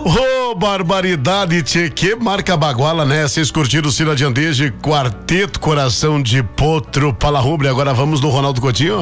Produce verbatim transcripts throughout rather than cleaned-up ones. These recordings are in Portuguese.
Ô, oh, barbaridade, tchê, que marca baguala, né? Vocês curtiram o Cila de Andeje, Quarteto Coração de Potro, Palarubre. Agora vamos no Ronaldo Coutinho.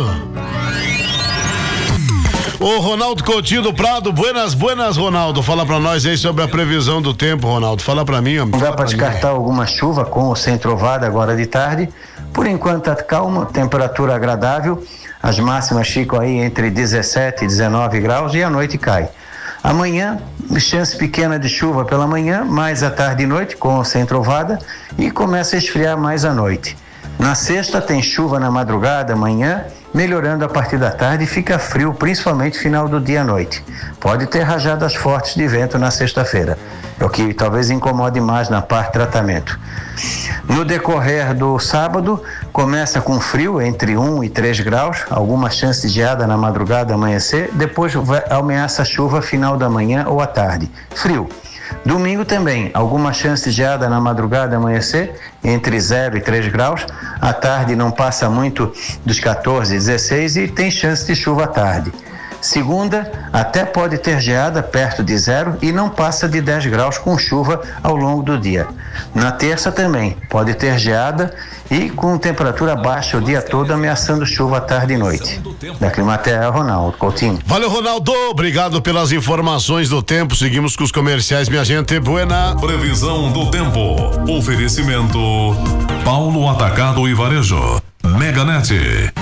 Ô, Ronaldo Coutinho do Prado, buenas, buenas, Ronaldo. Fala pra nós aí sobre a previsão do tempo, Ronaldo. Fala pra mim, ó. Não dá pra descartar alguma chuva com ou sem trovada agora de tarde. Por enquanto tá calma, temperatura agradável. As máximas ficam aí entre dezessete e dezenove graus e a noite cai. Amanhã, chance pequena de chuva pela manhã, mais à tarde e noite, com ou sem trovada, e começa a esfriar mais à noite. Na sexta tem chuva na madrugada, amanhã, melhorando a partir da tarde e fica frio, principalmente final do dia à noite. Pode ter rajadas fortes de vento na sexta-feira, é o que talvez incomode mais na parte tratamento. No decorrer do sábado, começa com frio entre um e três graus, alguma chance de geada na madrugada, amanhecer, depois vai, ameaça chuva final da manhã ou à tarde. Frio. Domingo também, alguma chance de geada na madrugada, amanhecer, entre zero e três graus, à tarde não passa muito dos quatorze, dezesseis e tem chance de chuva à tarde. Segunda, até pode ter geada perto de zero e não passa de dez graus com chuva ao longo do dia. Na terça também, pode ter geada e com temperatura baixa o dia todo, ameaçando chuva à tarde e noite. Da Climaterra, Ronaldo Coutinho. Valeu, Ronaldo, obrigado pelas informações do tempo. Seguimos com os comerciais, minha gente. Buena. Previsão do tempo. Oferecimento Paulo Atacado e Varejo. Meganet.